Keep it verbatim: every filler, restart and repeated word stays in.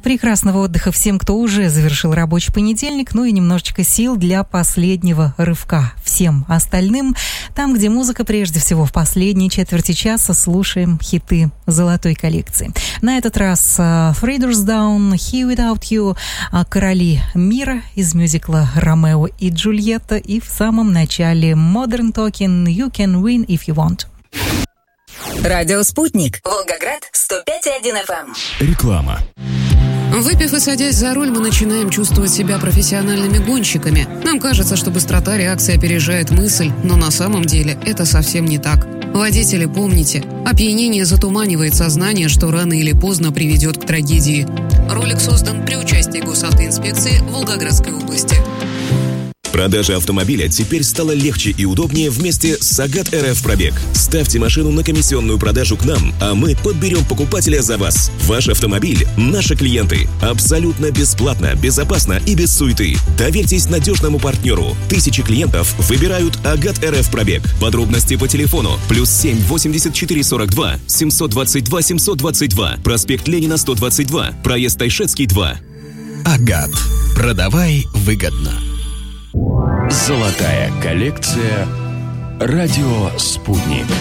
Прекрасного отдыха всем, кто уже завершил рабочий понедельник, ну и немножечко сил для последнего рывка. Всем остальным, там, где музыка, прежде всего, в последней четверти часа слушаем хиты золотой коллекции. На этот раз uh, Three Doors Down, Here Without You, uh, Короли мира из мюзикла «Ромео и Джульетта» и в самом начале Modern Talking, You Can Win If You Want. Радио «Спутник». Волгоград, сто пять и один эф эм. Реклама. Выпив и садясь за руль, мы начинаем чувствовать себя профессиональными гонщиками. Нам кажется, что быстрота реакции опережает мысль, но на самом деле это совсем не так. Водители, помните, опьянение затуманивает сознание, что рано или поздно приведет к трагедии. Ролик создан при участии госавтоинспекции Волгоградской области. Продажа автомобиля теперь стала легче и удобнее вместе с Сагат эр эф Пробег. Ставьте машину на комиссионную продажу к нам, а мы подберем покупателя за вас. Ваш автомобиль – наши клиенты. Абсолютно бесплатно, безопасно и без суеты. Доверьтесь надежному партнеру. Тысячи клиентов выбирают Агат эр эф Пробег. Подробности по телефону плюс семь восемьдесят четыре сорок два семьсот двадцать два семьсот двадцать два. Проспект Ленина сто двадцать два. Проезд Тайшетский два. Агат. Продавай выгодно. Золотая коллекция. Радио «Спутник».